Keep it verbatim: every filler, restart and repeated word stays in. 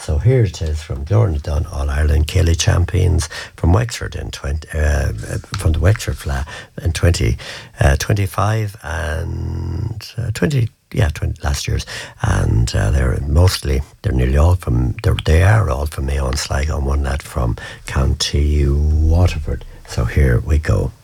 So here it is from Glorna Dunn, All Ireland Kelly champions from Wexford in twenty uh, from the Wexford Fla in twenty twenty-five and uh, twenty. Yeah, twenty, last year's, and uh, they're mostly, they're nearly all from, they're, they are all from Mayo and Sligo, and one lad from County Waterford. So here we go.